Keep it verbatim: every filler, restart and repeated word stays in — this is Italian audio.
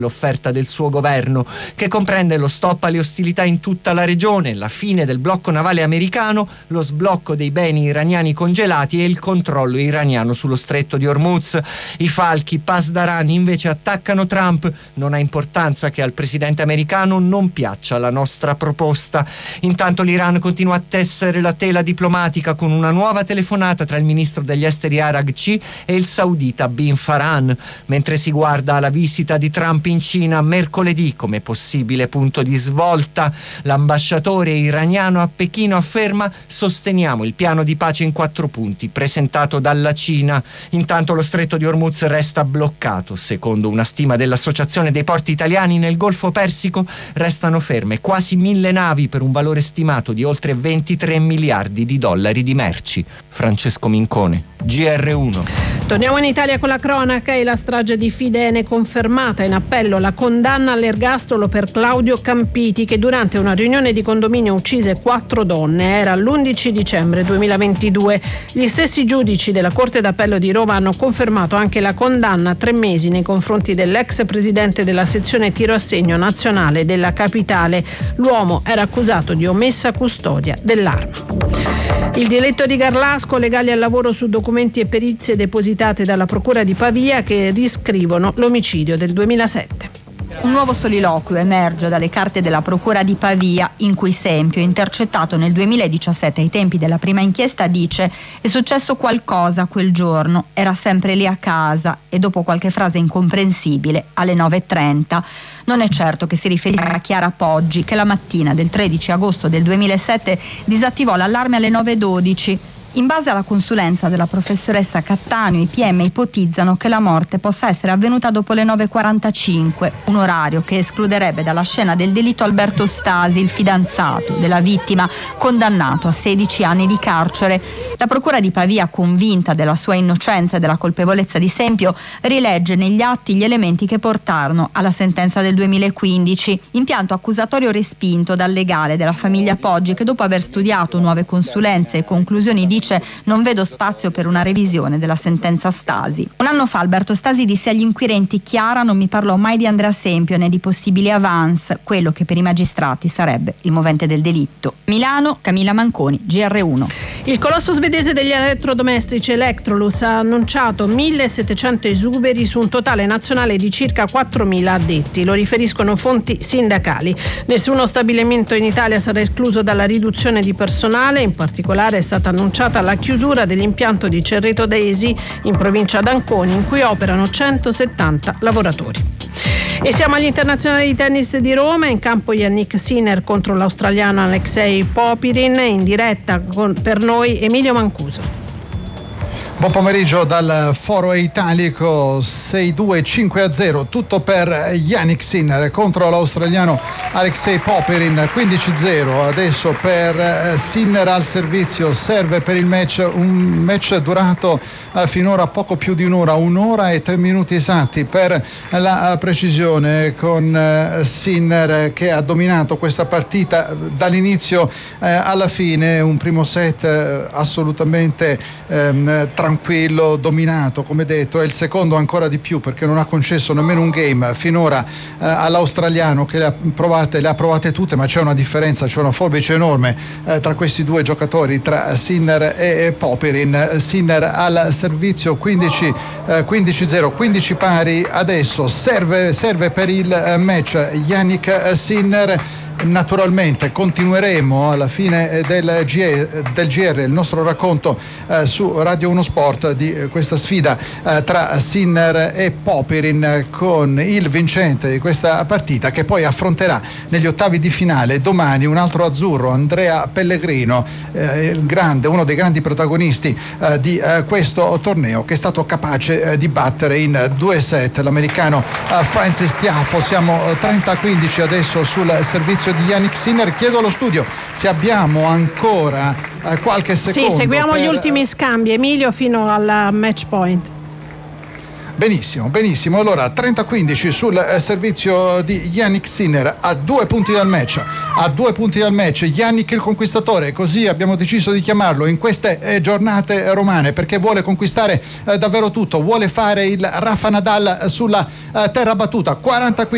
l'offerta del suo governo, che comprende lo stop alle ostilità in tutta la regione, la fine del blocco navale americano, lo sblocco dei beni iraniani congelati e il controllo iraniano sullo stretto di Hormuz. I falchi Pasdaran invece attaccano Trump. Non ha importanza che al presidente americano non piaccia la nostra proposta. Intanto l'Iran continua a tessere la tela diplomatica con una nuova telefonata tra il ministro degli esteri Araghchi e il saudita Bin Farhan, mentre si guarda alla visita di Trump in Cina mercoledì come possibile punto di svolta. L'ambasciatore iraniano a Pechino afferma: sosteniamo il piano di pace in quattro punti presentato dalla Cina. Intanto lo stretto di Hormuz resta bloccato. Secondo una stima dell'Associazione dei porti italiani, nel Golfo Persico restano ferme quasi mille navi per un valore stimato di oltre ventitré miliardi di dollari di merci. Francesco Mincone, G R uno. Torniamo in Italia con la cronaca e la strage di Fidene. Confermata in appello la condanna all'ergastolo per Claudio Campiti, che durante una riunione di condominio uccise quattro donne. Era l'undici dicembre duemilaventidue. Gli stessi giudici della Corte d'Appello di Roma hanno confermato anche la condanna a tre mesi nei confronti dell'ex presidente della sezione tiro a segno nazionale della capitale. L'uomo era accusato di omessa custodia dell'arma. Il diletto di Garlasco, legali al lavoro su documenti e perizie depositate dalla Procura di Pavia che riscrivono l'omicidio del duemilasette. Un nuovo soliloquio emerge dalle carte della Procura di Pavia, in cui Sempio, intercettato nel duemiladiciassette ai tempi della prima inchiesta, dice: è successo qualcosa quel giorno, era sempre lì a casa, e dopo qualche frase incomprensibile, alle nove e trenta. Non è certo che si riferisca a Chiara Poggi, che la mattina del tredici agosto del duemilasette disattivò l'allarme alle nove e dodici. In base alla consulenza della professoressa Cattaneo, i P M ipotizzano che la morte possa essere avvenuta dopo le nove e quarantacinque, un orario che escluderebbe dalla scena del delitto Alberto Stasi, il fidanzato della vittima, condannato a sedici anni di carcere. La Procura di Pavia, convinta della sua innocenza e della colpevolezza di Sempio, rilegge negli atti gli elementi che portarono alla sentenza del duemilaquindici. Impianto accusatorio respinto dal legale della famiglia Poggi, che dopo aver studiato nuove consulenze e conclusioni dice: non vedo spazio per una revisione della sentenza Stasi. Un anno fa Alberto Stasi disse agli inquirenti: Chiara non mi parlò mai di Andrea Sempio né di possibili avance, quello che per i magistrati sarebbe il movente del delitto. Milano, Camilla Manconi, G R uno. Il colosso svedese degli elettrodomestici Electrolux ha annunciato millesettecento esuberi su un totale nazionale di circa quattromila addetti. Lo riferiscono fonti sindacali. Nessuno stabilimento in Italia sarà escluso dalla riduzione di personale. In particolare è stata annunciata la chiusura dell'impianto di Cerreto d'Esi in provincia d'Anconi, in cui operano centosettanta lavoratori. E siamo agli internazionali di tennis di Roma. In campo Yannick Sinner contro l'australiano Alexei Popirin. In diretta con, per noi Emilio Mancuso. Buon pomeriggio dal Foro Italico. Sei due cinque a zero, tutto per Yannick Sinner contro l'australiano Alexei Popirin. Quindici zero adesso per Sinner al servizio, serve per il match, un match durato finora poco più di un'ora, un'ora e tre minuti esatti per la precisione, con Sinner che ha dominato questa partita dall'inizio alla fine. Un primo set assolutamente ehm, tranquillo, dominato, come detto, e il secondo ancora di più, perché non ha concesso nemmeno un game finora eh, all'australiano, che le ha provate, le ha provate tutte, ma c'è una differenza, c'è una forbice enorme eh, tra questi due giocatori, tra Sinner e Popirin. Sinner al servizio, quindici zero, quindici pari adesso, serve, serve per il match Yannick Sinner. Naturalmente continueremo alla fine del, G- del G R il nostro racconto eh, su Radio uno Sport di eh, questa sfida eh, tra Sinner e Popirin, con il vincente di questa partita che poi affronterà negli ottavi di finale domani un altro azzurro, Andrea Pellegrino, eh, il grande, uno dei grandi protagonisti eh, di eh, questo torneo, che è stato capace eh, di battere in due set l'americano eh, Francis Tiafoe. Siamo trenta a quindici adesso sul servizio di Yannick Sinner. Chiedo allo studio se abbiamo ancora eh, qualche secondo. Sì, seguiamo per... gli ultimi scambi, Emilio, fino al match point. Benissimo, benissimo. Allora, trenta a quindici sul eh, servizio di Yannick Sinner, a due punti dal match. A due punti dal match, Yannick il conquistatore, così abbiamo deciso di chiamarlo in queste eh, giornate romane, perché vuole conquistare eh, davvero tutto. Vuole fare il Rafa Nadal sulla eh, terra battuta. quaranta